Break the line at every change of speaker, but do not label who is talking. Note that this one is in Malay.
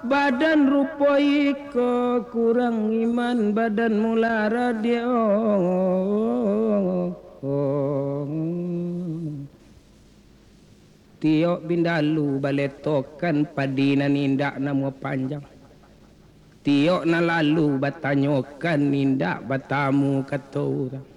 badan rupa iko kurang iman badan mula radio tiok bindalu baletokan padina nindak nama panjang tiok na lalu batanyokan nindak batamu kata orang